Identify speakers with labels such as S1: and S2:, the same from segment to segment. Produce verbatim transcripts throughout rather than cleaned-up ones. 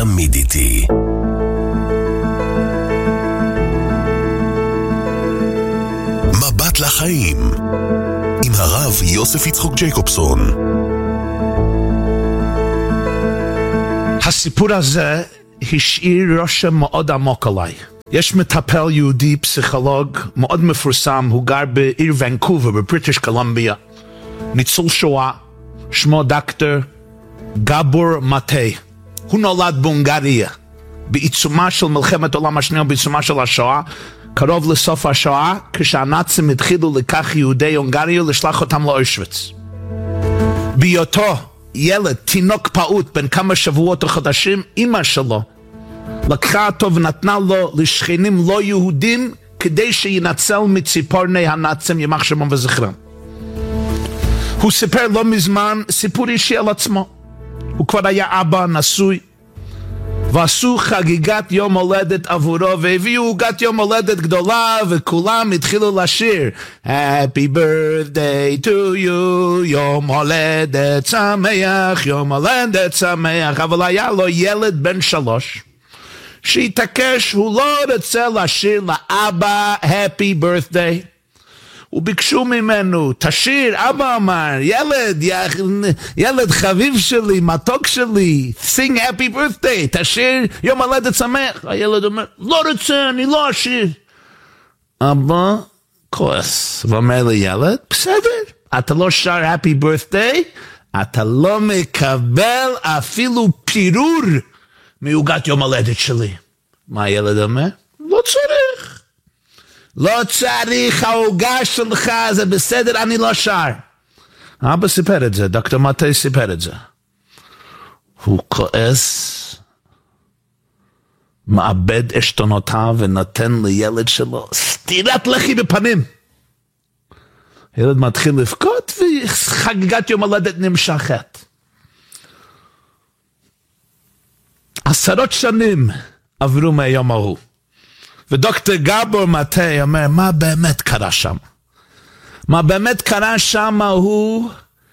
S1: תמיד איתי. מבט לחיים עם הרב יוסף יצחק ג'ייקובסון.
S2: הסיפור הזה השאיר רושם מאוד עמוק עליי. יש מטפל יהודי, פסיכולוג מאוד מפורסם, הוא גר בעיר ונקובר בבריטיש קולומביה, ניצול שואה, שמו דוקטור גבור מטה. הוא נולד בהונגריה בעיצומה של מלחמת העולם השנייה, בעיצומה של השואה, קרוב לסוף השואה, כשהנאצים התחילו לקח יהודי הונגריה לשלוח אותם לאושוויץ. בהיותו ילד, תינוק פעוט בין כמה שבועות או חודשים, אמא שלו לקחה אותו ונתנה לו לשכנים לא יהודים כדי שינצל מציפורני הנאצים, יימח שמם וזכרם. הוא סיפר לא מזמן סיפור אישי על עצמו. הוא כבר היה אבא נשוי, ועשו חגיגת יום הולדת עבורו, והביאו עוגת יום הולדת גדולה, וכולם התחילו לשיר Happy birthday to you, יום הולדת שמח, יום הולדת שמח. אבל היה לו ילד בן שלוש שהתעקש, הוא לא רוצה לשיר לאבא Happy birthday. וביקשו ממנו, תשיר. אבא אמר, ילד, ילד חביב שלי, מתוק שלי, sing happy birthday, תשיר יום הולדת שמח. הילד אומר, לא רוצה, אני לא אשיר. אבא כועס ואומר לילד, בסדר, אתה לא שר happy birthday, אתה לא מקבל אפילו פירור מעוגת יום הולדת שלי. מה הילד אומר? לא צריך. לא צריך, ההוגה שלך, זה בסדר, אני לא שר. אבא סיפר את זה, דוקטור מטה סיפר את זה. הוא כועס, מאבד אשתונותיו ונותן לילד שלו סטירת לחי בפנים. ילד מתחיל לבכות וחגיגת יום הולדת נמשכת. עשרות שנים עברו מהיום ההוא. ודוקטור גבור מטה אומר, מה באמת קרה שם? מה באמת קרה שם הוא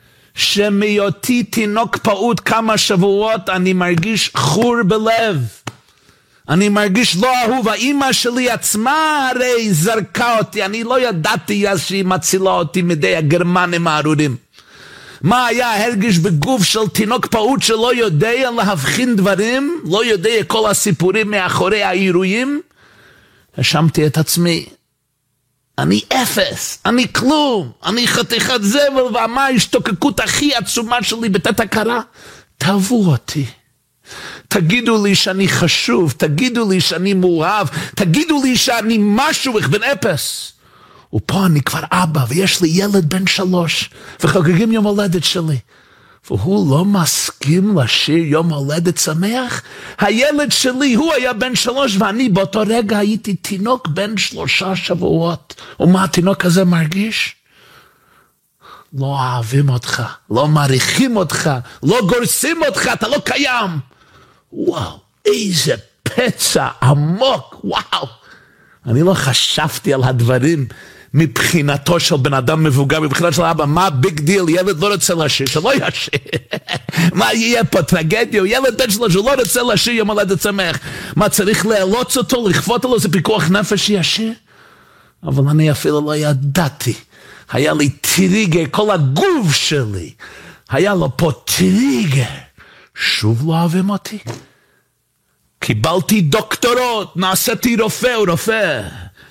S2: שמהיותי תינוק פעוט כמה שבועות אני מרגיש חור בלב. אני מרגיש לא אהוב. האמא שלי עצמה הרי זרקה אותי. אני לא ידעתי אז שהיא מצילה אותי מדי הגרמנים הארורים. מה היה הרגיש בגוף של תינוק פעוט שלא יודע להבחין דברים, לא יודע כל הסיפורים מאחורי האירועים? האשמתי את עצמי, אני אפס, אני כלום, אני חתיכת זבל, ומה ההשתוקקות הכי עצומה שלי בתת הכרה? תאהבו אותי, תגידו לי שאני חשוב, תגידו לי שאני מאוהב, תגידו לי שאני משהו, איך בן אפס. ופה אני כבר אבא, ויש לי ילד בן שלוש, וחוגגים יום הולדת שלי. והוא לא מסכים לשיר יום הולדת שמח. הילד שלי הוא היה בן שלוש, ואני באותו רגע הייתי תינוק בן שלושה שבועות. ומה התינוק הזה מרגיש? לא אוהבים אותך, לא מעריכים אותך, לא גורסים אותך, אתה לא קיים. וואו, איזה פצע עמוק, וואו. אני לא חשבתי על הדברים מבחינתו של בן אדם מבוגר, מבחינת של אבא, מה ביג דיל, ילד לא רוצה לשיר, שלא ישיר. מה יהיה פה, טרגדיה? ילד בן שלו שלא רוצה לשיר יום הולדת שמח. מה, צריך להעלוץ אותו, לכפות עליו, זה פיקוח נפש שישיר? אבל אני אפילו לא ידעתי. היה לי טריגר, כל הגוף שלי, היה לו פה טריגר. שוב לא אוהבים אותי. קיבלתי דוקטורט, נעשיתי רופא ורופא.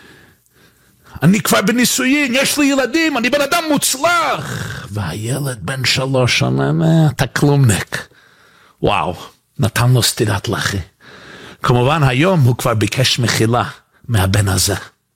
S2: אני כבר בנישואין, יש לי ילדים, אני בן אדם מוצלח. והילד בן שלוש אומר, אתה כלומניק. וואו, נתן לו סטירת לחי. כמובן היום הוא כבר ביקש מחילה מהבן הזה.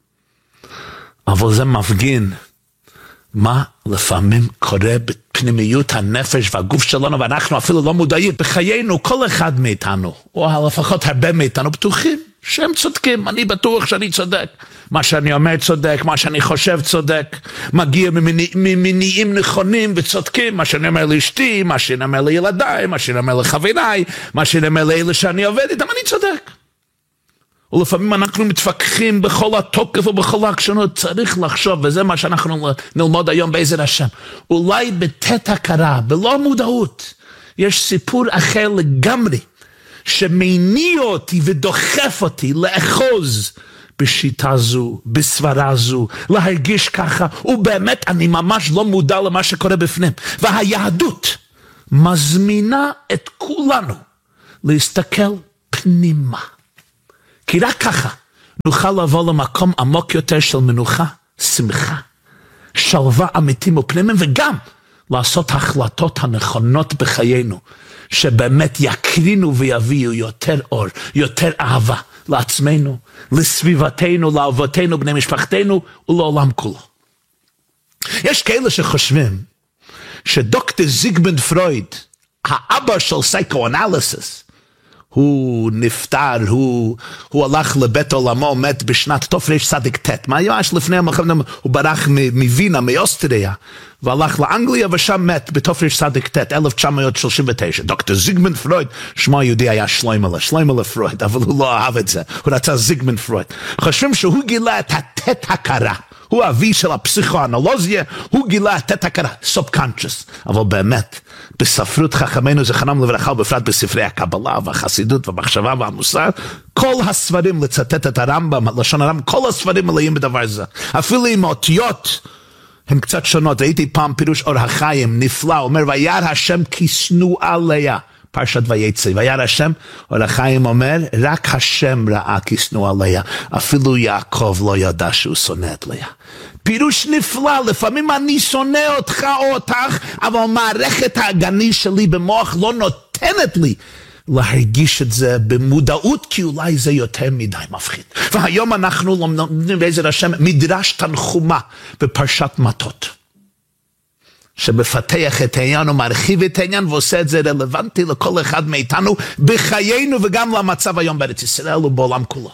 S2: אבל זה מפגין מה לפעמים קורה בפנימיות הנפש והגוף שלנו, ואנחנו אפילו לא מודעים. בחיינו כל אחד מאיתנו, או לפחות הרבה מאיתנו, בטוחים שהם צודקים. אני בטוח שאני צודק. מה שאני אומר צודק, מה שאני חושב צודק, מגיע ממניעים נכונים וצודקים. מה שאני אומר לאשתי, מה שאני אומר לילדיי, מה שאני אומר לחבריי, מה שאני אומר לאלה שאני עובד איתם, אני צודק. ולפעמים אנחנו מתווכחים בכל התוקף ובכל העקשנות. צריך לחשוב, וזה מה שאנחנו נלמוד היום בעזרת השם, אולי בתת הכרה, בלא מודעות, יש סיפור אחר לגמרי שמניע אותי ודוחף אותי לאחוז בשיטה זו, בסברה זו, להרגיש ככה, ובאמת אני ממש לא מודע למה שקורה בפנים. והיהדות מזמינה את כולנו להסתכל פנימה. כי רק ככה נוכל לבוא למקום עמוק יותר של מנוחה, שמחה, שלווה אמיתיים ופנימיים, וגם לעשות החלטות הנכונות בחיינו, שבאמת יקרינו ויביאו יותר אור, יותר אהבה לעצמנו, לסביבתנו, לאהובתנו, בני משפחתנו ולעולם כולו. יש כאלה שחושבים שדוקטור זיגמונד פרויד, האבא של סייקואנליסיס, הוא נפטר, הוא, הוא הלך לבית עולמו, מת בשנת תופרש צדיק תת. מה ממש לפני המלחמה, הוא ברח מווינה, מאוסטריה, והלך לאנגליה ושם מת בתופרש צדיק תת, אלף תשע מאות שלושים ותשע. דוקטור זיגמונד פרויד, שמו היהודי היה שלוימלה, שלוימלה פרויד, אבל הוא לא אהב את זה, הוא רצה זיגמונד פרויד. חושבים שהוא גילה את התת הכרה, הוא אבי של הפסיכואנלוזיה, הוא גילה את תת הכרה, subconscious, אבל באמת, בספרות חכמינו זכרם לברכה, ובפרט בספרי הקבלה והחסידות והמחשבה והמוסר, כל הספרים לצטט את הרמב"ם, לשון הרמב"ם, כל הספרים מלאים בדבר זה. אפילו עם האותיות, הן קצת שונות. ראיתי פעם פירוש אור החיים, נפלא, אומר, וירא השם כי שנוא עליה, פרשת ויצא, וירא השם, אור החיים אומר, רק השם ראה כי שנוא עליה, אפילו יעקב לא ידע שהוא שונא את ליה. פירוש נפלא, לפעמים אני שונא אותך או אותך, אבל מערכת ההגני שלי במוח לא נותנת לי להרגיש את זה במודעות, כי אולי זה יותר מדי מפחיד. והיום אנחנו לומדים בעזר השם מדרש תנחומה בפרשת מטות, שמפתח את העניין ומרחיב את העניין ועושה את זה רלוונטי לכל אחד מאיתנו בחיינו וגם למצב היום בארץ ישראל ובעולם כולו.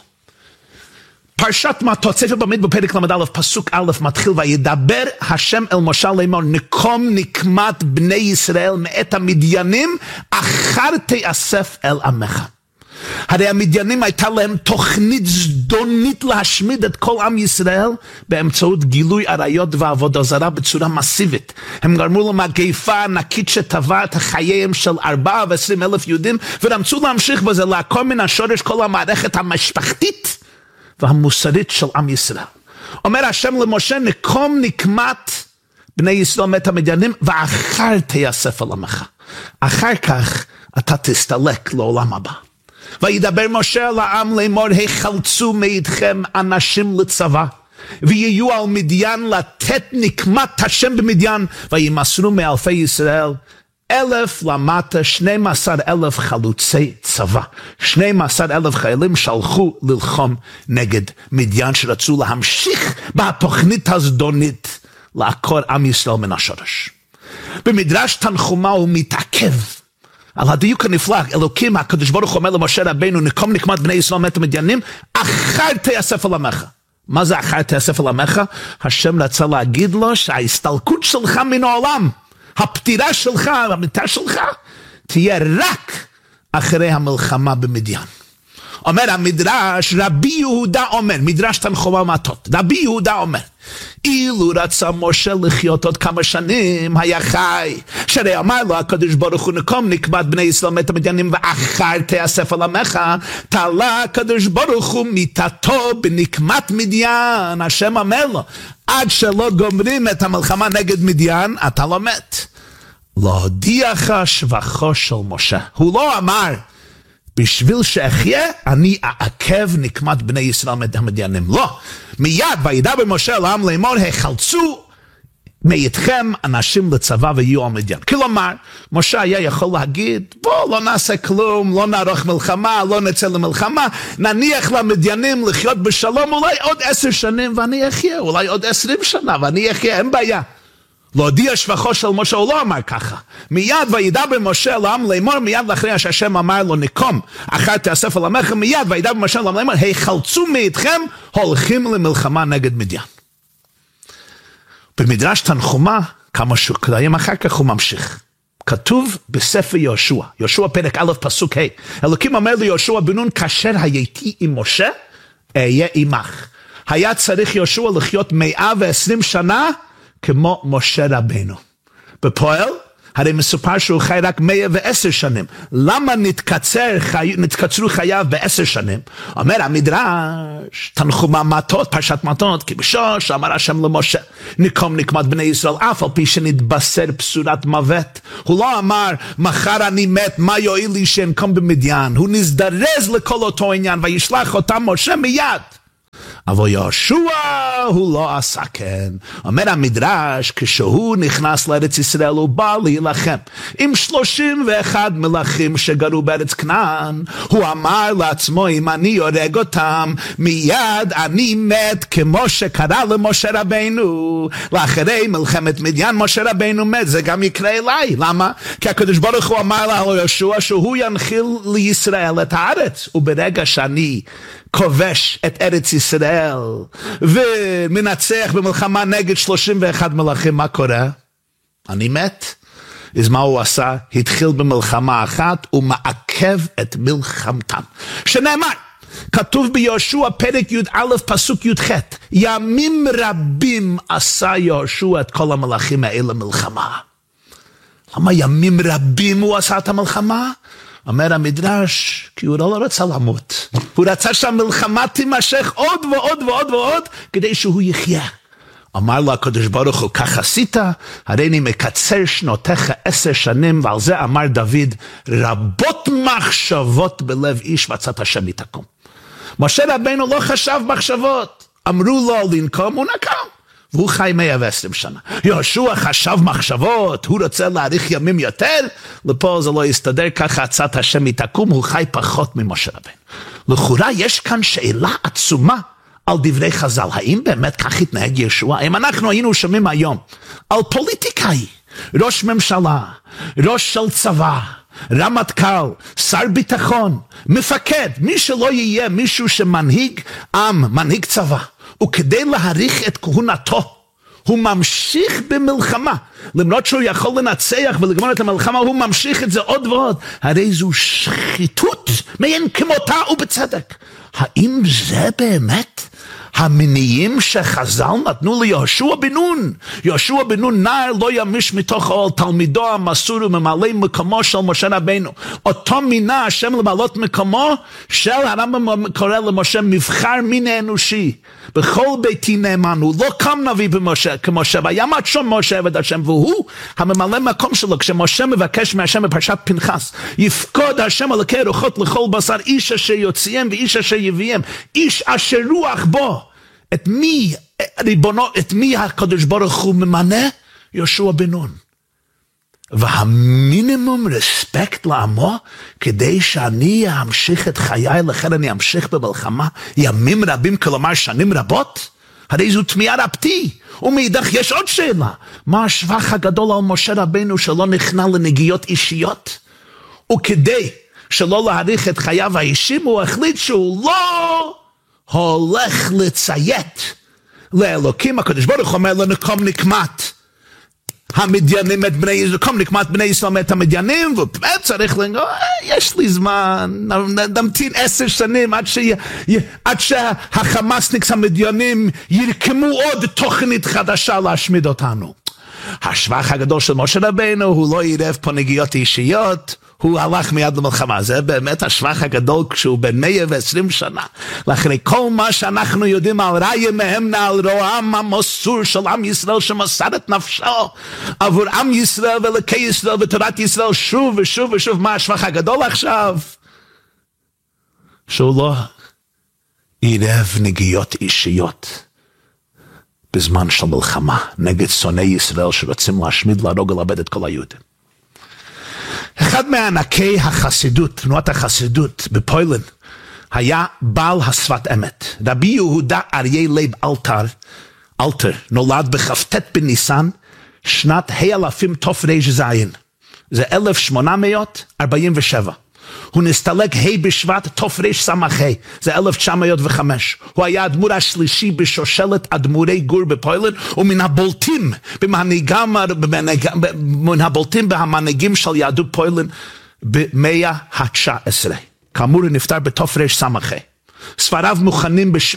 S2: פרשת מטות, ספר במדבר בפרק למד א' פסוק א' מתחיל, וידבר השם אל משה לאמור, נקום נקמת בני ישראל מאת המדיינים, אחר תאסף אל עמך. הרי המדיינים הייתה להם תוכנית זדונית להשמיד את כל עם ישראל באמצעות גילוי עריות ועבודה זרה בצורה מסיבית. הם גרמו למגפה ענקית שטבעה את חייהם של ארבעה ועשרים אלף יהודים, ורמצו להמשיך בזה, לעקור מן השורש כל המערכת המשפחתית והמוסרית של עם ישראל. אומר השם למשה, נקום נקמת בני ישראל מאת המדיינים, ואחר תאסף אל עמך. אחר כך אתה תסתלק לעולם הבא. וידבר משה אל העם לאמור, החלצו מאיתכם אנשים לצבא, ויהיו על מדיין לתת נקמת השם במדיין, וימסרו מאלפי ישראל אלף למטה, שנים עשר אלף חלוצי צבא. שנים עשר אלף חיילים שלחו ללחום נגד מדיין, שרצו להמשיך בתוכנית הזדונית לעקור עם ישראל מן השורש. במדרש תנחומה הוא מתעכב על הדיוק הנפלא. אלוקים הקדוש ברוך הוא אומר למשה רבינו, נקום נקמת בני ישראל מאת המדיינים, אחר תאסף אל עמך. מה זה אחר תאסף אל עמך? השם רצה להגיד לו שההסתלקות שלך מן העולם, הפטירה שלך, המתה שלך, תהיה רק אחרי המלחמה במדיין. אומר המדרש, רבי יהודה אומר, מדרש תנחומה מטות, רבי יהודה אומר, אילו רצה משה לחיות עוד כמה שנים, היה חי, שהרי אמר לו הקדוש ברוך הוא, נקום נקמת בני ישראל מאת המדיינים, ואחר תאסף אל עמך, תלה הקדוש ברוך הוא מיתתו בנקמת מדיין. השם אומר לו, עד שלא גומרים את המלחמה נגד מדיין, אתה לא מת. להודיעך שבחו של משה. הוא לא אמר, בשביל שאחיה, אני אעכב נקמת בני ישראל מאת המדיינים. לא. מיד וידבר משה אל העם לאמור, החלצו מאיתכם אנשים לצבא ויהיו על מדיין. כלומר, משה היה יכול להגיד, בוא לא נעשה כלום, לא נערוך מלחמה, לא נצא למלחמה, נניח למדיינים לחיות בשלום אולי עוד עשר שנים ואני אחיה, אולי עוד עשרים שנה ואני אחיה, אין בעיה. להודיע שבחו של משה, הוא לא אמר ככה. מיד וידבר משה אל העם לאמור, מיד לאחרי שהשם אמר לו נקום, אחר תאסף אל עמך, מיד וידבר משה אל העם לאמור, החלצו מאיתכם, הולכים למלחמה נגד מדיין. במדרש תנחומה, כמה שקראים אחר כך הוא ממשיך. כתוב בספר יהושע, יהושע פרק א' פסוק ה', אלוקים אומר ליהושע בן נון, כאשר הייתי עם משה, אהיה עמך. היה צריך יהושע לחיות מאה ועשרים שנה, כמו משה רבנו. בפועל, הרי מסופר שהוא חי רק מאה ועשר שנים. למה נתקצר, חי, נתקצרו חייו בעשר שנים? אומר המדרש, תנחומא מטות, פרשת מטות, כי בשוש אמר השם למשה, נקום נקמת בני ישראל, אף על פי שנתבשר בשורת מוות. הוא לא אמר, מחר אני מת, מה יועיל לי שאנקום במדיין? הוא נזדרז לכל אותו עניין, וישלח אותם משה מיד. אבל יהושע הוא לא עשה כן. אומר המדרש, כשהוא נכנס לארץ ישראל הוא בא להילחם עם שלושים ואחד מלכים שגרו בארץ כנען. הוא אמר לעצמו, אם אני יורג אותם מיד אני מת, כמו שקרה למשה רבינו. לאחרי מלחמת מדיין משה רבינו מת, זה גם יקרה אליי. למה? כי הקדוש ברוך הוא אמר ליהושע שהוא ינחיל לישראל את הארץ, וברגע שאני כובש את ארץ ישראל ומנצח במלחמה נגד שלושים ואחד מלכים, מה קורה? אני מת. אז מה הוא עשה? התחיל במלחמה אחת ומעכב את מלחמתם, שנאמר, כתוב ביהושע פרק י"א פסוק י"ח, ימים רבים עשה יהושע את כל המלכים האלה מלחמה. למה ימים רבים הוא עשה את המלחמה? אומר המדרש, כי הוא לא רצה למות. הוא רצה שהמלחמה תימשך עוד ועוד ועוד ועוד, כדי שהוא יחיה. אמר לו הקדוש ברוך הוא, כך עשית, הרי אני מקצר שנותיך עשר שנים, ועל זה אמר דוד, רבות מחשבות בלב איש מצאת השם יתקום. משה רבינו לא חשב מחשבות, אמרו לו לנקום, הוא נקם. והוא חי מאה ועשרים שנה. יהושע חשב מחשבות, הוא רוצה להאריך ימים יותר, לפה זה לא יסתדר, ככה עצת השם יתקום, הוא חי פחות ממשה רבינו. לכאורה יש כאן שאלה עצומה על דברי חז"ל, האם באמת כך התנהג יהושע? אם אנחנו היינו שומעים היום על פוליטיקאי, ראש ממשלה, ראש של צבא, רמטכ"ל, שר ביטחון, מפקד, מי שלא יהיה מישהו שמנהיג עם, מנהיג צבא, וכדי להאריך את כהונתו, הוא ממשיך במלחמה, למרות שהוא יכול לנצח ולגמור את המלחמה, הוא ממשיך את זה עוד ועוד, הרי זו שחיתות מאין כמותה ובצדק. האם זה באמת המניעים שחז"ל נתנו ליהושע בן נון? יהושע בן נון נער לא ימיש מתוך האוהל, תלמידו המסור וממלא מקומו של משה רבינו. אותו מינה השם למלאת מקומו של הרמב"ם קורא למשה מבחר מין האנושי. בכל ביתי נאמן, הוא לא קם נביא במשה, כמשה, וימת שום משה עבד השם, והוא הממלא מקום שלו. כשמשה מבקש מהשם בפרשת פנחס, יפקוד השם אלוקי רוחות לכל בשר, איש אשר יוציאם ואיש אשר יביאם, איש אשר רוח בו. את מי, ריבונו, את מי הקדוש ברוך הוא ממנה? יהושע בן נון. והמינימום רספקט לעמו, כדי שאני אמשיך את חיי, לכן אני אמשיך במלחמה ימים רבים, כלומר שנים רבות, הרי זו תמיהה רבתי. ומאידך יש עוד שאלה, מה השבח הגדול על משה רבינו שלא נכנע לנגיעות אישיות? וכדי שלא להאריך את חייו האישיים, הוא החליט שהוא לא הולך לציית לאלוקים. הקדוש ברוך אומר לו, נקום נקמת המדיינים את בני ישראל, קום נקמת בני ישראל את המדיינים, ובאמת צריך לנגוע, יש לי זמן, נמתין עשר שנים עד, ש... עד שהחמאסניקס המדיינים ירקמו עוד תוכנית חדשה להשמיד אותנו. השבח הגדול של משה רבינו, הוא לא עירב פה נגיעות אישיות, הוא הלך מיד למלחמה. זה באמת השבח הגדול כשהוא בן מאה ועשרים שנה. לאחרי כל מה שאנחנו יודעים על רעי מהם על רועם המסור של עם ישראל שמסר את נפשו עבור עם ישראל ולקי ישראל ותורת ישראל, שוב ושוב ושוב. מה השבח הגדול עכשיו? שהוא לא עירב נגיעות אישיות בזמן של מלחמה נגד שונאי ישראל שרוצים להשמיד, להרוג ולאבד את כל היהודים. אחד מענקי החסידות, תנועת החסידות בפולין, היה בעל השפת אמת. רבי יהודה אריה לייב אלתר, אלתר, נולד בכ"ט בניסן, שנת האלפים תר"ז. זה אלף שמונה מאות ארבעים ושבע. הוא נסתלק ה' בשבט תרס"ה, זה אלף תשע מאות וחמש. הוא היה האדמו"ר השלישי בשושלת אדמו"רי גור בפולין, ומן הבולטים במנהיגם, מן הבולטים בהמנהיגים של יהדות פולין במאה ה-תשע עשרה. כאמור הוא נפטר בתרס"ה. ספריו מכונים, בש...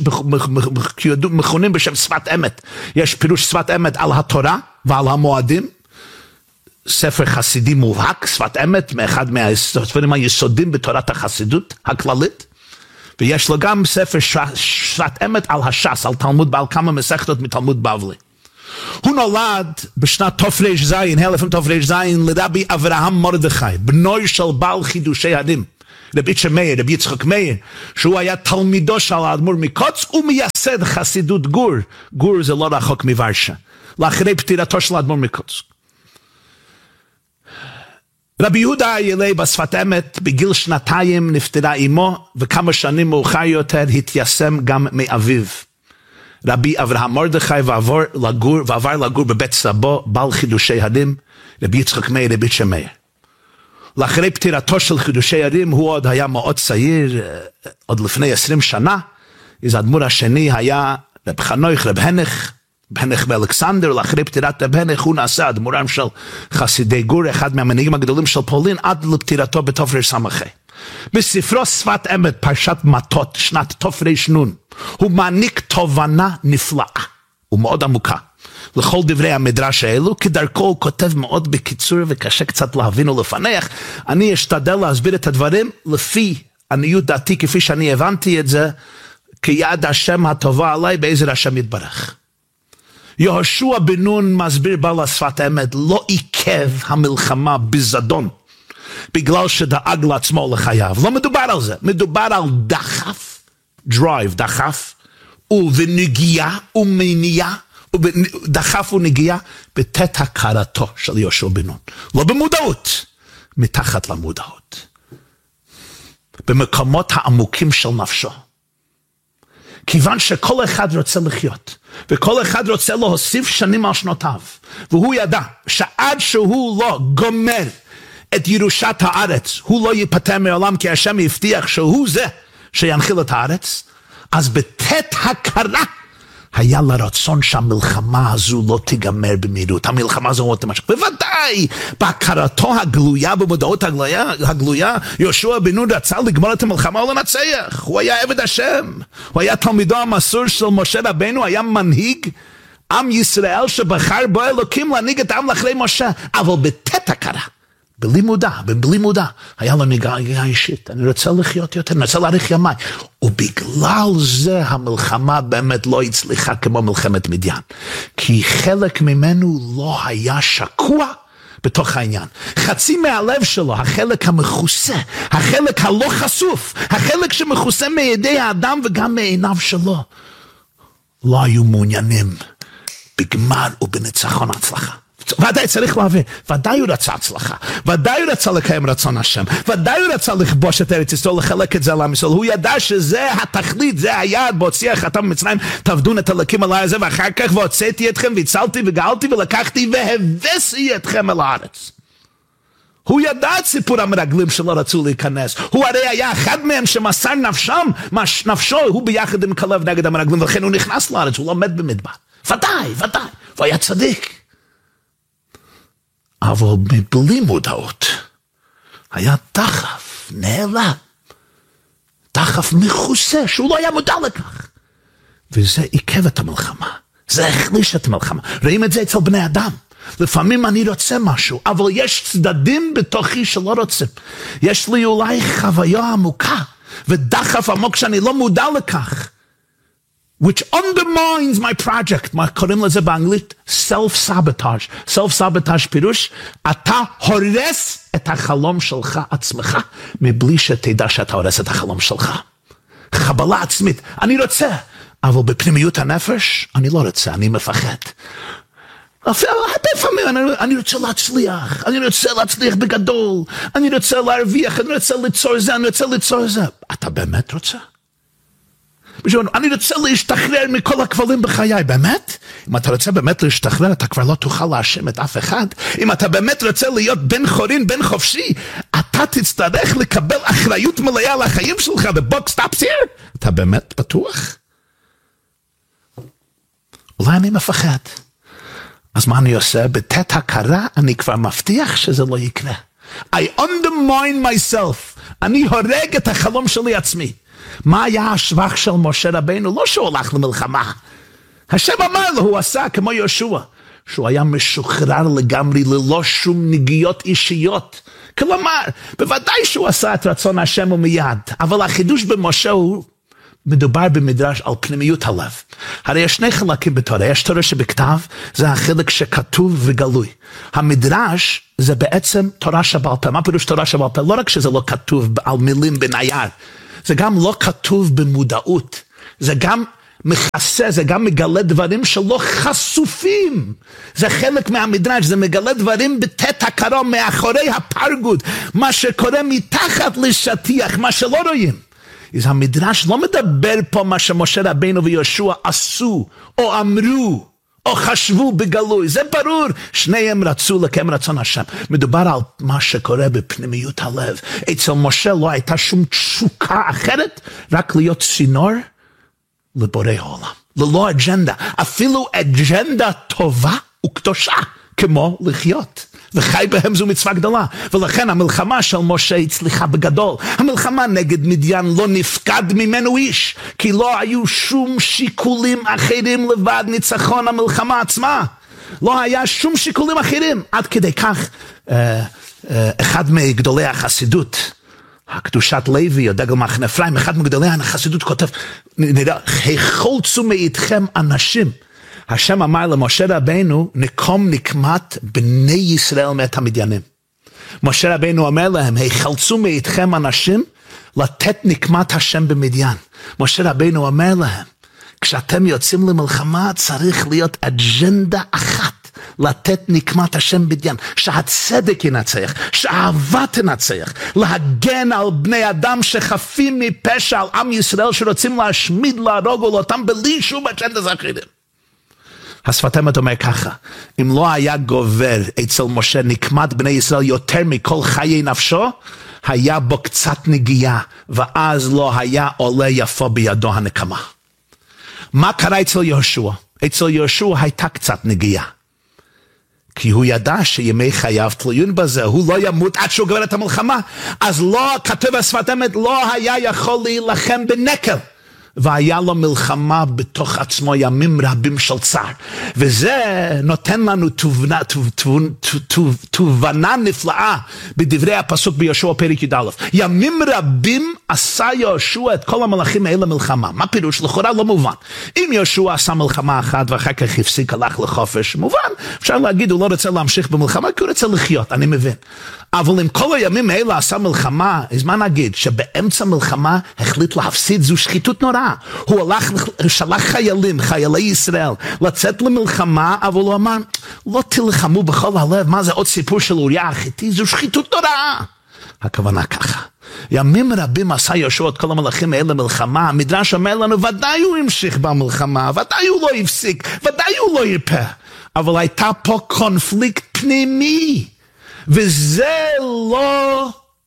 S2: מכונים בשם שפת אמת. יש פירוש שפת אמת על התורה ועל המועדים, ספר חסידי מובהק, שפת אמת, מאחד מהספרים היסודים בתורת החסידות הכללית, ויש לו גם ספר שפת אמת על הש"ס, על תלמוד, על כמה מסכתות מתלמוד בבלי. הוא נולד בשנת תר"ז, אלף תר"ז, לרבי אברהם מרדכי, בנו של בעל חידושי הדין, רבי יצחק מאיר, רבי יצחק מאיר, שהוא היה תלמידו של האדמו"ר מקוץ, ומייסד חסידות גור. גור זה לא רחוק מוורשה, לאחרי פטירתו של האדמו"ר מקוץ. רבי יהודה איילי בשפת אמת, בגיל שנתיים נפטרה אמו, וכמה שנים מאוחר יותר התיישם גם מאביו. רבי אברהם מרדכי ועבר לגור, ועבר לגור בבית סבו, בעל חידושי הדין, רבי יצחק מאיר, רבי יצחק מאיר. לאחרי פטירתו של חידושי הדין, הוא עוד היה מאוד צעיר, עוד לפני עשרים שנה, אז האדמו"ר השני היה רב חנוך, רב הנך, בנך באלכסנדר, לאחרי פטירת הבנך, הוא נעשה אדמו"רם של חסידי גור, אחד מהמנהיגים הגדולים של פולין, עד לפטירתו בתר"ס. בספרו שפת אמת, פרשת מטות, שנת תר"ן, הוא מעניק תובנה נפלאה, ומאוד עמוקה, לכל דברי המדרש האלו, כדרכו הוא כותב מאוד בקיצור, וקשה קצת להבין ולפנח. אני אשתדל להסביר את הדברים, לפי עניות דעתי, כפי שאני הבנתי את זה, כיד השם הטובה עליי, בעזר השם יתברך. יהושע בן נון מסביר בעל השפת אמת, לא עיכב המלחמה בזדון, בגלל שדאג לעצמו לחייו. לא מדובר על זה, מדובר על דחף, דרייב, דחף, ובנגיעה ומניעה, דחף ונגיעה, בתת הכרתו של יהושע בן נון. לא במודעות, מתחת למודעות. במקומות העמוקים של נפשו. כיוון שכל אחד רוצה לחיות, וכל אחד רוצה להוסיף שנים על שנותיו, והוא ידע שעד שהוא לא גומר את ירושת הארץ, הוא לא ייפטר מעולם, כי השם הבטיח שהוא זה שינחיל את הארץ, אז בתת הכרה, היה לרצון שהמלחמה הזו לא תיגמר במהירות, המלחמה הזו לא תימשך, בוודאי, בהכרתו הגלויה, במודעות הגלויה, הגלויה, יהושע בן נון רצה לגמור את המלחמה ולנצח, הוא היה עבד השם, הוא היה תלמידו המסור של משה רבנו, היה מנהיג עם ישראל שבחר בו אלוקים להנהיג את העם לאחרי משה, אבל בתת הכרה, בלי מודע, בלי מודע, היה לו נגיעה אישית, אני רוצה לחיות יותר, אני רוצה להאריך ימיי, ובגלל זה המלחמה באמת לא הצליחה כמו מלחמת מדיין, כי חלק ממנו לא היה שקוע בתוך העניין, חצי מהלב שלו, החלק המחוסה, החלק הלא חשוף, החלק שמחוסה מידי האדם וגם מעיניו שלו, לא היו מעוניינים בגמר ובניצחון הצלחה. ודאי צריך להבין, ודאי הוא רצה הצלחה, ודאי הוא רצה לקיים רצון השם, ודאי הוא רצה לכבוש את ארץ ישראל, לחלק את זה לעם ישראל, הוא ידע שזה התכלית, זה היעד, בהוציא חתם ממצרים, תעבדו את אלוקים עלי הזה, ואחר כך והוצאתי אתכם, והצלתי וגאלתי ולקחתי, והבאתי אתכם אל הארץ. הוא ידע את סיפור המרגלים שלא רצו להיכנס, הוא הרי היה אחד מהם שמסר נפשם, נפשו, הוא ביחד עם כלב נגד המרגלים, ולכן הוא נכנס לארץ, הוא לא מת במדבר, ודאי, ודאי, הוא היה צדיק. אבל מבלי מודעות, היה דחף, נעלם, דחף מחוסה, שהוא לא היה מודע לכך. וזה עיכב את המלחמה, זה החליש את המלחמה. רואים את זה אצל בני אדם. לפעמים אני רוצה משהו, אבל יש צדדים בתוכי שלא רוצים. יש לי אולי חוויה עמוקה, ודחף עמוק שאני לא מודע לכך. which undermines my project, מה קוראים לזה באנגלית? self-sabotage. self-sabotage פירוש, אתה הורס את החלום שלך עצמך, מבלי שתדע שאתה הורס את החלום שלך. חבלה עצמית, אני רוצה, אבל בפנימיות הנפש, אני לא רוצה, אני מפחד. לפעמים אני, אני רוצה להצליח, אני רוצה להצליח בגדול, אני רוצה להרוויח, אני רוצה ליצור זה, אני רוצה ליצור זה. אתה באמת רוצה? אני רוצה להשתחרר מכל הכבלים בחיי, באמת? אם אתה רוצה באמת להשתחרר, אתה כבר לא תוכל להאשים את אף אחד. אם אתה באמת רוצה להיות בן חורין, בן חופשי, אתה תצטרך לקבל אחריות מלאה על החיים שלך, the book stops here. אתה באמת בטוח? אולי אני מפחד. אז מה אני עושה? בתת הכרה אני כבר מבטיח שזה לא יקרה. I undermine myself. אני הורג את החלום שלי עצמי. מה היה השבח של משה רבנו? לא שהוא הולך למלחמה. השם אמר לו, הוא עשה כמו יהושע. שהוא היה משוחרר לגמרי ללא שום נגיעות אישיות. כלומר, בוודאי שהוא עשה את רצון השם ומיד, אבל החידוש במשה הוא מדובר במדרש על פנימיות הלב. הרי יש שני חלקים בתורה, יש תורה שבכתב, זה החלק שכתוב וגלוי. המדרש זה בעצם תורה שבעל פה. מה פירוש תורה שבעל פה? לא רק שזה לא כתוב על מילים בנייר, זה גם לא כתוב במודעות, זה גם מכסה, זה גם מגלה דברים שלא חשופים. זה חלק מהמדרש, זה מגלה דברים בתת הקרום, מאחורי הפרגוד, מה שקורה מתחת לשטיח, מה שלא רואים. אז המדרש לא מדבר פה מה שמשה רבינו ויהושע עשו, או אמרו, או חשבו בגלוי. זה ברור, שניהם רצו לקיים רצון השם. מדובר על מה שקורה בפנימיות הלב. אצל משה לא הייתה שום תשוקה אחרת, רק להיות צינור לבורא העולם. ללא אג'נדה, אפילו אג'נדה טובה וקדושה, כמו לחיות. וחי בהם זו מצווה גדולה, ולכן המלחמה של משה הצליחה בגדול. המלחמה נגד מדיין לא נפקד ממנו איש, כי לא היו שום שיקולים אחרים לבד ניצחון המלחמה עצמה. לא היה שום שיקולים אחרים. עד כדי כך, אה, אה, אחד מגדולי החסידות, הקדושת לוי או דגל מחנה אפרים, אחד מגדולי החסידות כותב, החולצו מאיתכם אנשים. השם אמר למשה רבינו, נקום נקמת בני ישראל מאת המדיינים. משה רבינו אומר להם, החלצו מאיתכם אנשים לתת נקמת השם במדיין. משה רבינו אומר להם, כשאתם יוצאים למלחמה צריך להיות אג'נדה אחת, לתת נקמת השם בדיין, שהצדק ינצח, שהאהבה תנצח, להגן על בני אדם שחפים מפשע, על עם ישראל שרוצים להשמיד, להרוג אותם בלי שום אג'נדה אחרים. השפת אמת אומר ככה, אם לא היה גובר אצל משה נקמת בני ישראל יותר מכל חיי נפשו, היה בו קצת נגיעה, ואז לא היה עולה יפו בידו הנקמה. מה קרה אצל יהושע? אצל יהושע הייתה קצת נגיעה. כי הוא ידע שימי חייו תלויים בזה, הוא לא ימות עד שהוא גובר את המלחמה, אז לא, כתוב השפת אמת, לא היה יכול להילחם בנקל. והיה לו מלחמה בתוך עצמו ימים רבים של צער. וזה נותן לנו תובנה, תובנה נפלאה בדברי הפסוק ביהושע פרק י"א. ימים רבים עשה יהושע את כל המלאכים האלה מלחמה. מה פירוש? לכאורה לא מובן. אם יהושע עשה מלחמה אחת ואחר כך הפסיק, הלך לחופש, מובן. אפשר להגיד, הוא לא רוצה להמשיך במלחמה, כי הוא רוצה לחיות, אני מבין. אבל אם כל הימים האלה עשה מלחמה, אז מה נגיד? שבאמצע מלחמה החליט להפסיד, זו שחיתות נוראה. הוא הלך, שלח חיילים, חיילי ישראל, לצאת למלחמה, אבל הוא אמר, לא תלחמו בכל הלב, מה זה עוד סיפור של אוריה החיתי? זו שחיתות נוראה. הכוונה ככה. ימים רבים עשה יהושע את כל המלאכים האלה מלחמה, המדרש אומר לנו, ודאי הוא המשיך במלחמה, ודאי הוא לא הפסיק, ודאי הוא לא ירפא. אבל הייתה פה קונפליקט פנימי. וזה לא,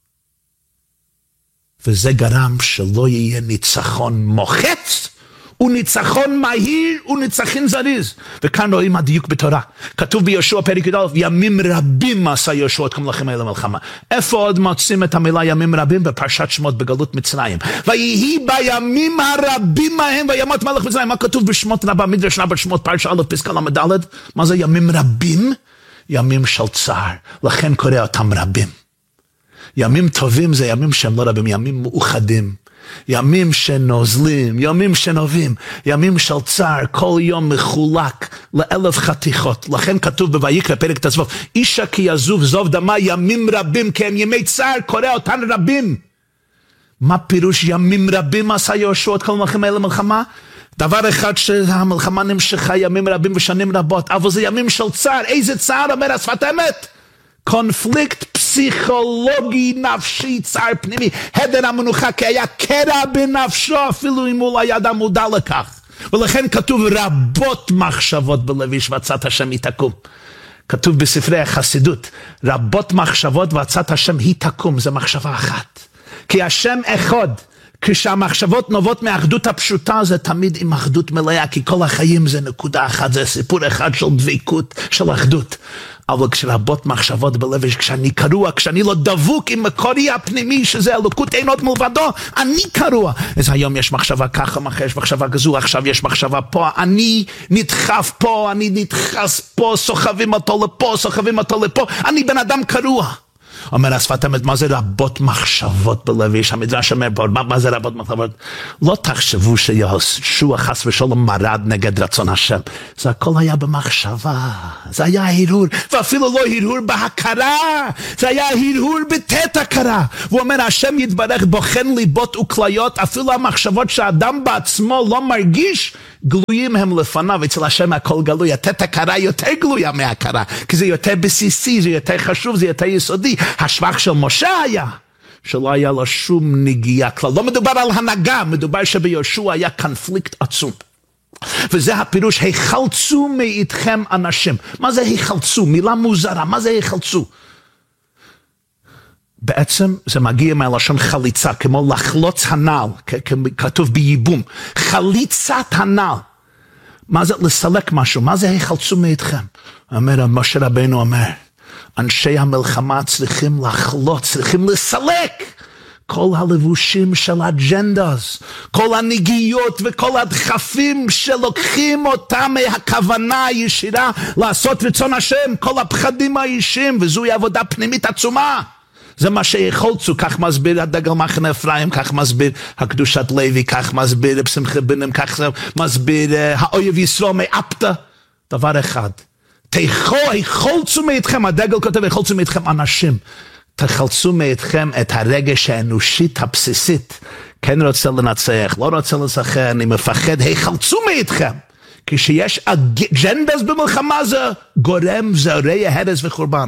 S2: וזה גרם שלא יהיה ניצחון מוחץ, וניצחון מהיר וניצחון זריז. וכאן רואים הדיוק בתורה. כתוב ביהושע פרק י"א, ימים רבים עשה יהושע את כל המלאכים האלה מלחמה. איפה עוד מוצאים את המילה ימים רבים? בפרשת שמות בגלות מצרים. ויהי בימים הרבים ההם וימות מלך מצרים. מה כתוב בשמות רבה, מדרש רבה שמות פרשה א' פסקה למד'? מה זה ימים רבים? ימים של צער, לכן קורא אותם רבים. ימים טובים זה ימים שהם לא רבים, ימים מאוחדים, ימים שנוזלים, ימים שנובים, ימים של צער, כל יום מחולק לאלף חתיכות. לכן כתוב בויקרא פרק ט"ו, אישה כי יזוב זוב דמה ימים רבים, כי הם ימי צער, קורא אותם רבים. מה פירוש ימים רבים עשה יהושע את כל המלאכים האלה מלחמה? דבר אחד שהמלחמה נמשכה ימים רבים ושנים רבות, אבל זה ימים של צער. איזה צער אומר השפת אמת? קונפליקט פסיכולוגי נפשי, צער פנימי, הדר המנוחה, כי היה קרע בנפשו אפילו אם הוא לא ידע מודע לכך. ולכן כתוב רבות מחשבות בלב איש ועצת השם היא תקום. כתוב בספרי החסידות, רבות מחשבות ועצת השם היא תקום, זה מחשבה אחת. כי השם אחד, כשהמחשבות נובעות מהאחדות הפשוטה, זה תמיד עם אחדות מלאה, כי כל החיים זה נקודה אחת, זה סיפור אחד של דביקות, של אחדות. אבל כשרבות מחשבות בלב, כשאני קרוע, כשאני לא דבוק עם מקורי הפנימי, שזה אלוקות אין עוד מלבדו, אני קרוע. אז היום יש מחשבה ככה, מחר יש מחשבה כזו, עכשיו יש מחשבה פה, אני נדחף פה, אני נדחס פה, סוחבים אותו לפה, סוחבים אותו לפה, אני בן אדם קרוע. אומר השפת אמת, מה זה רבות מחשבות בלב? יש המדרש אומר, מה, מה זה רבות מחשבות? לא תחשבו שיהושע חס ושלום מרד נגד רצון השם. זה הכל היה במחשבה. זה היה הרהור, ואפילו לא הרהור בהכרה. זה היה הרהור בתת הכרה. הוא אומר, השם יתברך בוחן ליבות וכליות, אפילו המחשבות שהאדם בעצמו לא מרגיש, גלויים הם לפניו. אצל השם הכל גלוי. התת הכרה יותר גלויה מהכרה, כי זה יותר בסיסי, זה יותר חשוב, זה יותר יסודי. השבח של משה היה, שלא היה לו שום נגיעה כלל. לא מדובר על הנהגה, מדובר שביהושע היה קונפליקט עצום. וזה הפירוש, היחלצו מאיתכם אנשים. מה זה היחלצו? מילה מוזרה, מה זה היחלצו? בעצם זה מגיע מהלשון חליצה, כמו לחלוץ הנעל, כתוב בייבום. חליצת הנעל. מה זה לסלק משהו? מה זה היחלצו מאיתכם? אומר, משה רבנו אומר, אנשי המלחמה צריכים לחלוץ, צריכים לסלק כל הלבושים של אג'נדס, כל הנגיעות וכל הדחפים שלוקחים אותם מהכוונה הישירה לעשות רצון השם, כל הפחדים האישיים, וזוהי עבודה פנימית עצומה. זה מה שיחולצו, כך מסביר הדגל מחנה אפרים, כך מסביר הקדושת לוי, כך מסביר בשמחה בנים, כך מסביר האויב ישראל מאפתא. דבר אחד, תחלצו מאיתכם, הדגל כותב, תחלצו מאיתכם אנשים, תחלצו מאיתכם את הרגש האנושית הבסיסית, כן רוצה לנצח, לא רוצה לשחק, אני מפחד, תחלצו מאיתכם, כשיש אג'נדס במלחמה זה גורם זרעי הרס וחורבן.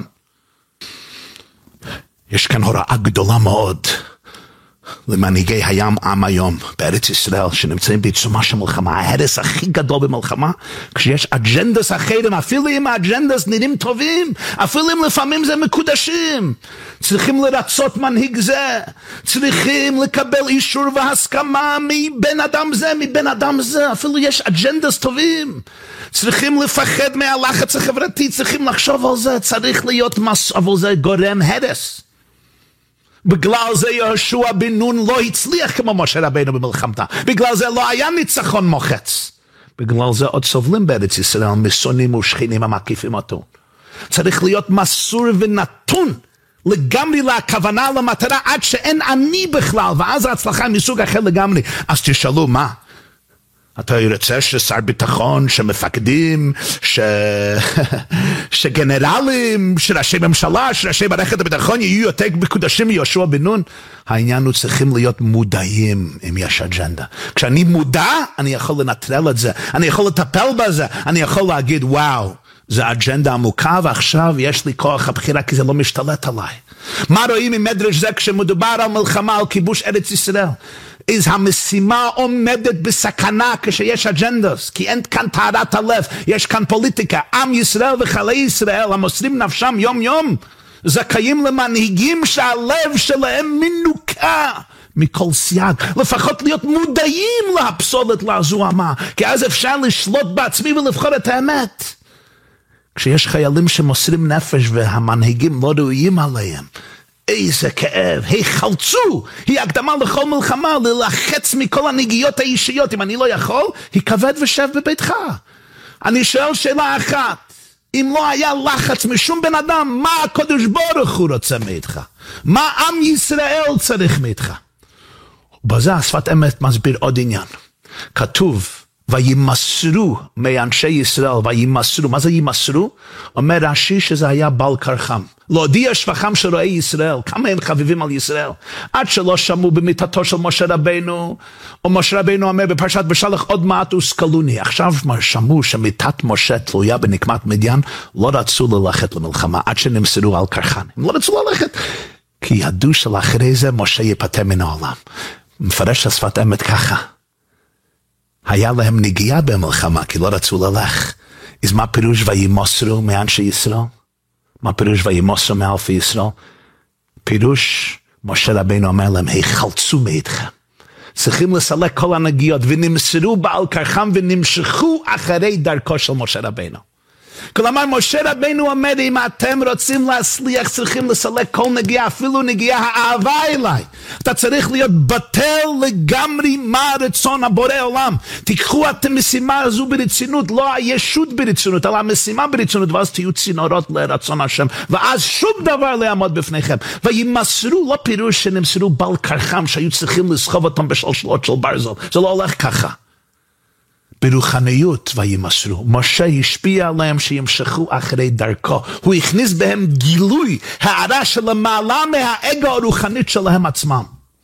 S2: יש כאן הוראה גדולה מאוד למנהיגי הים עם היום בארץ ישראל שנמצאים בעיצומה של מלחמה, ההרס הכי גדול במלחמה, כשיש אג'נדס אחרים, אפילו אם האג'נדס נראים טובים, אפילו אם לפעמים זה מקודשים, צריכים לרצות מנהיג זה, צריכים לקבל אישור והסכמה מבן אדם זה, מבן אדם זה, אפילו יש אג'נדס טובים, צריכים לפחד מהלחץ החברתי, צריכים לחשוב על זה, צריך להיות מס, אבל זה גורם הרס. בגלל זה יהושע בן נון לא הצליח כמו משה רבנו במלחמתה, בגלל זה לא היה ניצחון מוחץ, בגלל זה עוד סובלים בארץ ישראל משונאים ושכנים המקיפים אותו. צריך להיות מסור ונתון לגמרי לכוונה, למטרה, עד שאין אני בכלל, ואז ההצלחה מסוג אחר לגמרי. אז תשאלו, מה? אתה רוצה ששר ביטחון, שמפקדים, ש... שגנרלים, שראשי ממשלה, שראשי מערכת הביטחון יהיו יותר מקודשים מיהושע בן נון? העניין הוא צריכים להיות מודעים אם יש אג'נדה. כשאני מודע, אני יכול לנטרל את זה, אני יכול לטפל בזה, אני יכול להגיד, וואו, זה אג'נדה עמוקה, ועכשיו יש לי כוח הבחירה, כי זה לא משתלט עליי. מה רואים ממדרש זה כשמדובר על מלחמה, על כיבוש ארץ ישראל? אז המשימה עומדת בסכנה כשיש אג'נדס, כי אין כאן טהרת הלב, יש כאן פוליטיקה. עם ישראל וחיילי ישראל המוסרים נפשם יום יום, זכאים למנהיגים שהלב שלהם מנוקה מכל סייג, לפחות להיות מודעים להפסולת להזוהמה, כי אז אפשר לשלוט בעצמי ולבחור את האמת. כשיש חיילים שמוסרים נפש והמנהיגים לא ראויים עליהם, איזה כאב, היחלצו, היא הקדמה לכל מלחמה, ללחץ מכל הנגיעות האישיות, אם אני לא יכול, היא כבד ושב בביתך. אני שואל שאלה אחת, אם לא היה לחץ משום בן אדם, מה הקדוש ברוך הוא רוצה מאיתך? מה עם ישראל צריך מאיתך? ובזה השפת אמת מסביר עוד עניין, כתוב, וימסרו מאנשי ישראל, וימסרו, מה זה ימסרו? אומר רש"י שזה היה בעל כרחם, להודיע שבחם של רועי ישראל, כמה הם חביבים על ישראל, עד שלא שמעו במיתתו של משה רבנו, או משה רבנו אומר בפרשת בשלח עוד מעט וסקלוני, עכשיו שמעו שמיתת משה תלויה בנקמת מדיין, לא רצו ללכת למלחמה, עד שנמסרו על כרחן, הם לא רצו ללכת, כי ידעו שלאחרי זה משה ייפטר מן העולם. מפרש השפת אמת ככה, היה להם נגיעה במלחמה, כי לא רצו ללך. אז מה פירוש וימסרו מאנשי ישראל? מה פירוש וימסרו מאלפי ישראל? פירוש, משה רבנו אומר להם, היחלצו מאיתכם. צריכים לסלק כל הנגיעות, ונמסרו בעל כרחם ונמשכו אחרי דרכו של משה רבינו. כלומר, משה רבינו אומר, אם אתם רוצים להצליח, צריכים לסלק כל נגיעה, אפילו נגיעה האהבה אליי. אתה צריך להיות בטל לגמרי מה רצון הבורא עולם. תיקחו את המשימה הזו ברצינות, לא הישות ברצינות, אלא המשימה ברצינות, ואז תהיו צינורות לרצון השם, ואז שום דבר לא יעמוד בפניכם. וימסרו, לא פירוש שנמסרו בעל כרחם, שהיו צריכים לסחוב אותם בשלשלות של ברזל. זה לא הולך ככה. ברוחניות וימסרו. משה השפיע עליהם שימשכו אחרי דרכו. הוא הכניס בהם גילוי, הערה של המעלה מהאגו הרוחנית שלהם עצמם.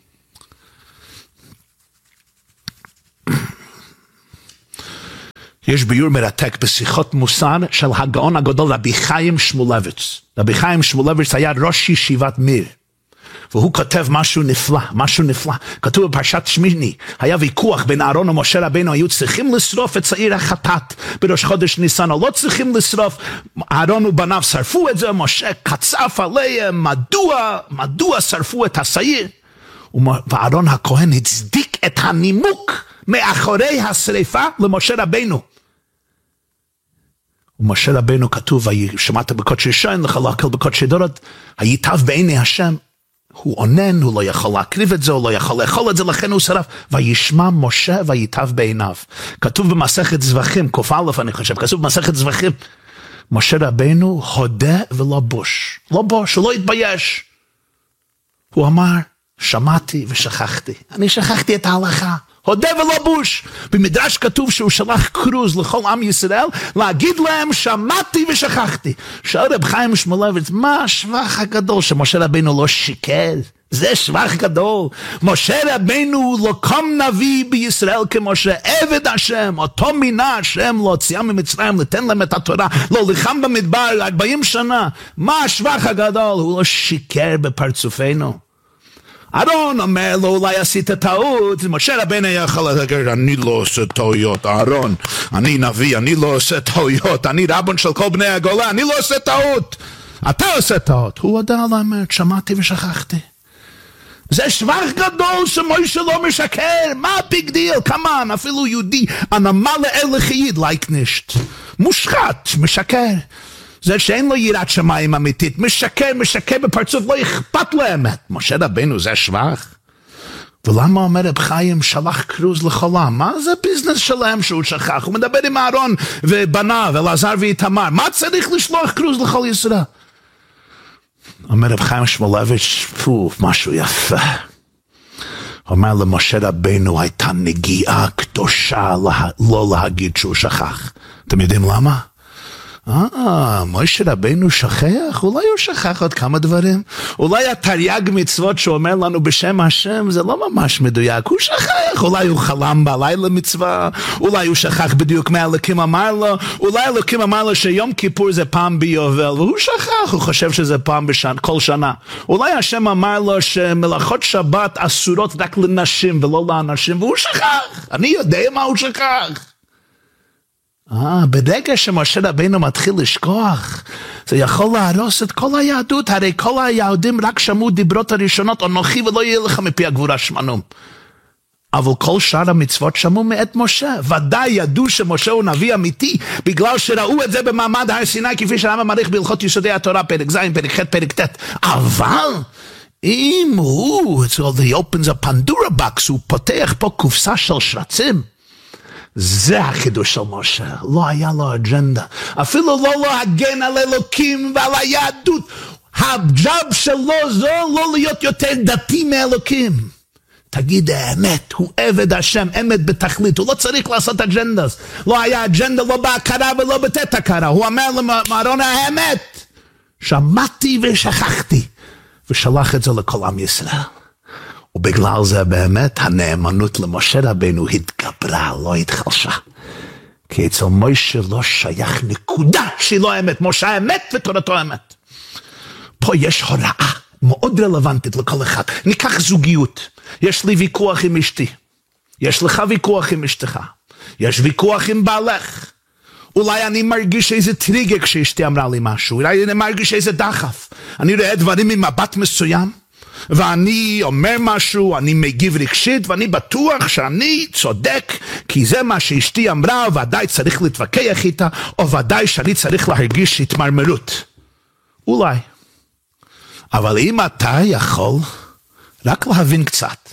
S2: יש ביור מרתק בשיחות מוסר של הגאון הגדול רבי חיים שמואלביץ. רבי חיים שמואלביץ היה ראש ישיבת מיר. והוא כותב משהו נפלא, משהו נפלא. כתוב בפרשת שמיני, היה ויכוח בין אהרון ומשה רבינו, היו צריכים לשרוף את שעיר החטאת בראש חודש ניסן, או לא צריכים לשרוף. אהרון ובניו שרפו את זה, משה קצף עליהם, מדוע, מדוע שרפו את השעיר? ואהרון הכהן הצדיק את הנימוק מאחורי השריפה למשה רבינו. ומשה רבינו כתוב, שמעת בקודשי שן, לחלקל בקודשי דורות, היטב בעיני השם, הוא עונן, הוא לא יכול להקריב את זה, הוא לא יכול לאכול את זה, לכן הוא שרף. וישמע משה ויטב בעיניו. כתוב במסכת זבחים, קוף א' אני חושב, כתוב במסכת זבחים, משה רבינו הודה ולא בוש. לא בוש, הוא לא התבייש. הוא אמר, שמעתי ושכחתי. אני שכחתי את ההלכה. הודה ולא בוש. במדרש כתוב שהוא שלח קרוז לכל עם ישראל, להגיד להם שמעתי ושכחתי. שאל רב חיים שמואלביץ, מה השבח הגדול שמשה רבינו לא שיקר? זה שבח גדול. משה רבינו הוא לא קם נביא בישראל כמשה, עבד השם, אותו מינה השם להוציאם ממצרים, לתן להם את התורה, לא לחם במדבר ארבעים שנה. מה השבח הגדול? הוא לא שיקר בפרצופנו. אהרון אומר לו, אולי עשית טעות. משה רבינו יכול להגיד, אני לא עושה טעויות, אהרון, אני נביא, אני לא עושה טעויות, אני רבון של כל בני הגולה, אני לא עושה טעות. אתה עושה טעות. הוא הודה על האמת, שמעתי ושכחתי. זה שבח גדול שמשה לא משקר. מה ביג דיל? כמובן, אפילו יהודי, הנמל לאל לחייד, לייקנישט. מושחת, משקר. זה שאין לו יראת שמיים אמיתית, משקר, משקר בפרצוף, לא אכפת לו אמת. משה רבינו זה שבח? ולמה אומר רב חיים שלח קרוז לחולם? מה זה ביזנס שלהם שהוא שכח? הוא מדבר עם אהרון ובניו, אלעזר ואיתמר. מה צריך לשלוח קרוז לכל ישראל? אומר רב חיים שמואלביץ, פוף, משהו יפה. אומר למשה רבינו הייתה נגיעה קדושה לא להגיד שהוא שכח. אתם יודעים למה? אה, משה רבינו שכח? אולי הוא שכח עוד כמה דברים. אולי התרי"ג מצוות שאומר לנו בשם השם זה לא ממש מדויק. הוא שכח, אולי הוא חלם בלילה מצווה, אולי הוא שכח בדיוק מה אלוקים אמר לו, אולי אלוקים אמר לו שיום כיפור זה פעם ביובל, והוא שכח, הוא חושב שזה פעם בשנה, כל שנה. אולי השם אמר לו שמלאכות שבת אסורות רק לנשים ולא לאנשים, והוא שכח. אני יודע מה הוא שכח. אה, ברגע שמשה רבינו מתחיל לשכוח, זה יכול להרוס את כל היהדות. הרי כל היהודים רק שמעו דיברות הראשונות, אנוכי ולא יהיה לך מפי הגבורה שמנום. אבל כל שאר המצוות שמעו מאת משה. ודאי ידעו שמשה הוא נביא אמיתי, בגלל שראו את זה במעמד הר סיני, כפי שהרמב"ם מעריך בהלכות יסודי התורה, פרק ז', פרק ח', פרק ט'. אבל אם הוא, he opens a Pandora box, הוא פותח פה קופסה של שרצים, זה החידוש של משה. לא היה לו אג'נדה, אפילו לא להגן על אלוקים ועל היהדות. הג'אב שלו זו לא להיות יותר דתי מאלוקים. תגיד האמת, הוא עבד השם, אמת בתכלית, הוא לא צריך לעשות אג'נדס. לא היה אג'נדה לא בהכרה ולא בתת הכרה. הוא אומר למאהרון האמת, שמעתי ושכחתי, ושלח את זה לכל עם ישראל. ובגלל זה באמת הנאמנות למשה רבינו התגברה, לא התחלשה. כי אצל משה לא שייך נקודה שהיא לא אמת. משה האמת ותורתו האמת. פה יש הוראה מאוד רלוונטית לכל אחד. ניקח זוגיות. יש לי ויכוח עם אשתי. יש לך ויכוח עם אשתך. יש ויכוח עם בעלך. אולי אני מרגיש איזה טריגר כשאשתי אמרה לי משהו. אולי אני מרגיש איזה דחף. אני רואה דברים ממבט מסוים. ואני אומר משהו, אני מגיב רגשית, ואני בטוח שאני צודק, כי זה מה שאשתי אמרה, ודאי צריך להתווכח איתה, או ודאי שאני צריך להרגיש התמרמרות. אולי. אבל אם אתה יכול רק להבין קצת,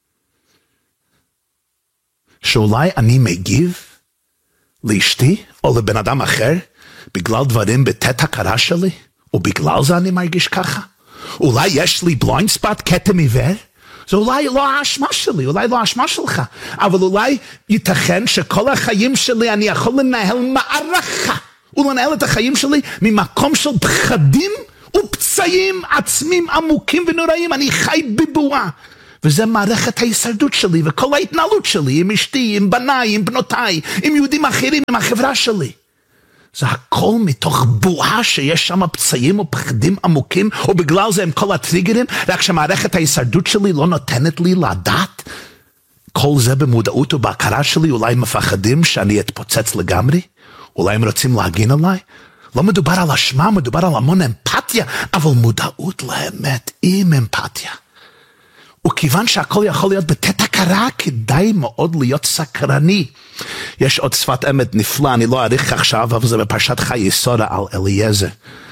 S2: שאולי אני מגיב לאשתי, או לבן אדם אחר, בגלל דברים בתת הכרה שלי, או בגלל זה אני מרגיש ככה, אולי יש לי בליינד ספוט, כתם עיוור, זה אולי לא האשמה שלי, אולי לא האשמה שלך, אבל אולי ייתכן שכל החיים שלי אני יכול לנהל מערכה, ולנהל את החיים שלי ממקום של פחדים ופצעים עצמים עמוקים ונוראים, אני חי בבועה, וזה מערכת ההישרדות שלי, וכל ההתנהלות שלי, עם אשתי, עם בניי, עם בנותיי, עם יהודים אחרים, עם החברה שלי. זה הכל מתוך בועה שיש שם פצעים או פחדים עמוקים, או בגלל זה הם כל הטריגרים, רק שמערכת ההישרדות שלי לא נותנת לי לדעת. כל זה במודעות ובהכרה שלי, אולי מפחדים שאני אתפוצץ לגמרי, אולי הם רוצים להגין עליי. לא מדובר על אשמה, מדובר על המון אמפתיה, אבל מודעות לאמת עם אמפתיה. וכיוון שהכל יכול להיות בתת הכרה, כדאי מאוד להיות סקרני. יש עוד שפת אמת נפלא, אני לא אעריך עכשיו, אבל זה בפרשת חיי שרה על אליעזר.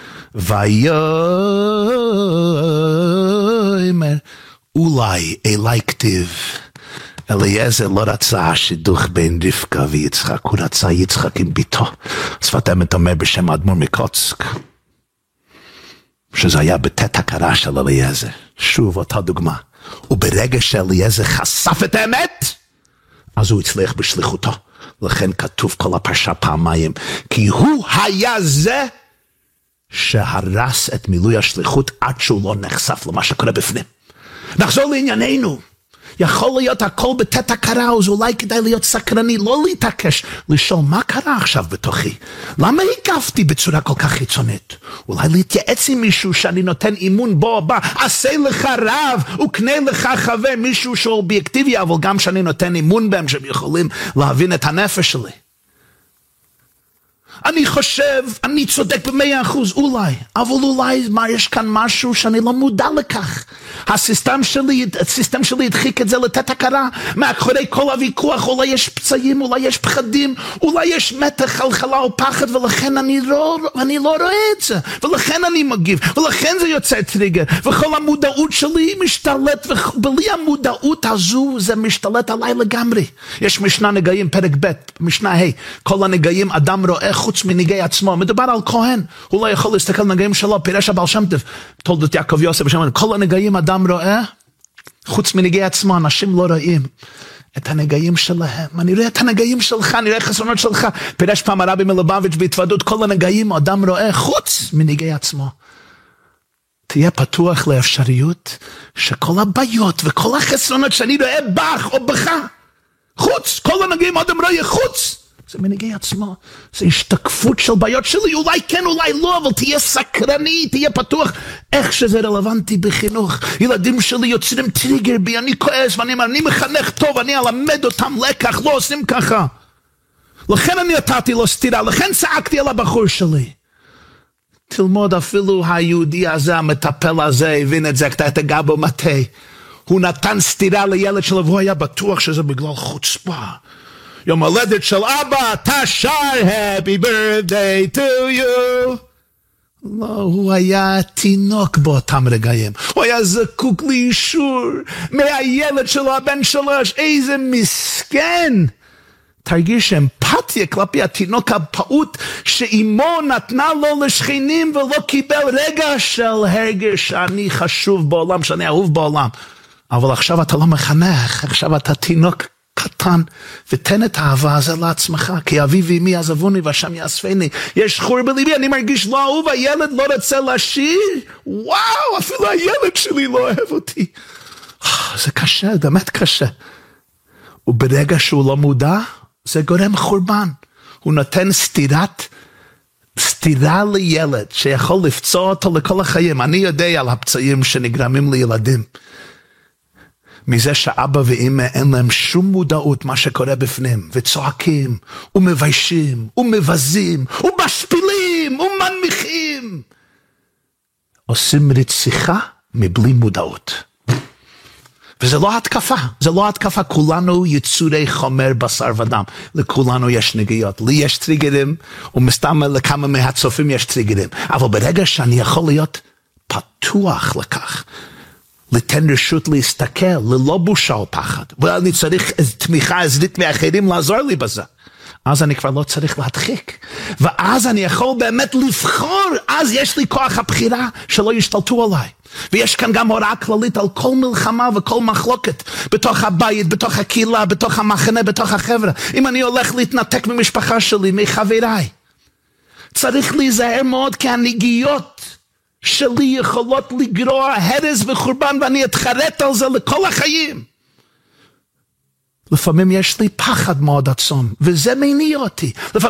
S2: ויאמר, אולי אלי כתיב, אליעזר לא רצה שידוך בין רבקה ויצחק, הוא רצה יצחק עם ביתו. שפת אמת אומר בשם האדמו"ר מקוצק, שזה היה בתת הכרה של אליעזר. שוב אותה דוגמה. וברגע שאליעזר חשף את האמת, אז הוא הצליח בשליחותו. לכן כתוב כל הפרשה פעמיים, כי הוא היה זה שהרס את מילוי השליחות עד שהוא לא נחשף למה שקורה בפנים. נחזור לענייננו. יכול להיות הכל בתת הכרה, אז אולי כדאי להיות סקרני, לא להתעקש, לשאול מה קרה עכשיו בתוכי? למה הגבתי בצורה כל כך חיצונית? אולי להתייעץ עם מישהו שאני נותן אימון בו הבא, עשה לך רב וקנה לך חבר, מישהו שהוא אובייקטיבי, אבל גם שאני נותן אימון בהם, שהם יכולים להבין את הנפש שלי. אני חושב, אני צודק במאה אחוז, אולי, אבל אולי מה, יש כאן משהו שאני לא מודע לכך. הסיסטם שלי, הסיסטם שלי הדחיק את זה לתת הכרה, מאחורי כל הוויכוח, אולי יש פצעים, אולי יש פחדים, אולי יש מתח, חלחלה או פחד, ולכן אני לא, אני לא רואה את זה, ולכן אני מגיב, ולכן זה יוצא טריגר, וכל המודעות שלי משתלט, ובלי המודעות הזו, זה משתלט עליי לגמרי. יש משנה נגעים, פרק ב', משנה ה', כל הנגעים אדם רואה חוץ מנגעי עצמו, מדובר על כהן, הוא לא יכול להסתכל נגעים שלו, פירש הבעל שם טוב, תולדות יעקב יוסף, כל הנגעים אדם רואה, חוץ מנגעי עצמו, אנשים לא רואים את הנגעים שלהם. אני רואה את הנגעים שלך, אני רואה חסרונות שלך, פירש פעם הרבי מלובביץ' בהתוודות, כל הנגעים אדם רואה חוץ מנגעי עצמו. תהיה פתוח לאפשריות שכל הבעיות וכל החסרונות שאני רואה בך או בך, חוץ, כל הנגעים אדם רואה חוץ, זה מנהיגי עצמו, זה השתקפות של בעיות שלי, אולי כן, אולי לא, אבל תהיה סקרני, תהיה פתוח, איך שזה רלוונטי בחינוך. ילדים שלי יוצרים טריגר בי, אני כועס, ואני אומר, אני מחנך טוב, אני אלמד אותם לקח, לא עושים ככה. לכן אני נתתי לו סתירה, לכן צעקתי על הבחור שלי. תלמוד אפילו היהודי הזה, המטפל הזה, הבין את זה, את הגבו מטה. הוא נתן סתירה לילד שלו, והוא היה בטוח שזה בגלל חוצפה. יום הולדת של אבא, אתה שר, happy birthday to you. לא, הוא היה תינוק באותם רגעים. הוא היה זקוק לאישור מהילד שלו, הבן שלוש, איזה מסכן. תרגיש אמפתיה כלפי התינוק הפעוט שאימו נתנה לו לשכנים ולא קיבל רגע של הרגש שאני חשוב בעולם, שאני אהוב בעולם. אבל עכשיו אתה לא מחנך, עכשיו אתה תינוק קטן, ותן את האהבה הזה לעצמך, כי אבי ואמי עזבוני והשם יאספני. יש חור בליבי, אני מרגיש לא אהוב, הילד לא רוצה לשיר, וואו, אפילו הילד שלי לא אוהב אותי. זה קשה, באמת קשה. וברגע שהוא לא מודע, זה גורם חורבן. הוא נותן סתירת, סתירה לילד, שיכול לפצוע אותו לכל החיים. אני יודע על הפצעים שנגרמים לילדים. מזה שאבא ואמא אין להם שום מודעות מה שקורה בפנים, וצועקים, ומביישים, ומבזים, ומשפילים, ומנמיכים. עושים רציחה מבלי מודעות. וזה לא התקפה, זה לא התקפה, כולנו יצורי חומר בשר ודם, לכולנו יש נגיעות, לי יש טריגרים, ומסתם לכמה מהצופים יש טריגרים, אבל ברגע שאני יכול להיות פתוח לכך, ליתן רשות להסתכל, ללא בושה או פחד, ואני צריך תמיכה עזרית מאחרים לעזור לי בזה, אז אני כבר לא צריך להדחיק, ואז אני יכול באמת לבחור, אז יש לי כוח הבחירה שלא ישתלטו עליי, ויש כאן גם הוראה כללית על כל מלחמה וכל מחלוקת, בתוך הבית, בתוך הקהילה, בתוך המחנה, בתוך החברה, אם אני הולך להתנתק ממשפחה שלי, מחבריי, צריך להיזהר מאוד, כי הנגיעות שלי יכולות לגרוע הרס וחורבן, ואני אתחרט על זה לכל החיים. לפעמים יש לי פחד מאוד עצום, וזה מניע אותי. לפעמים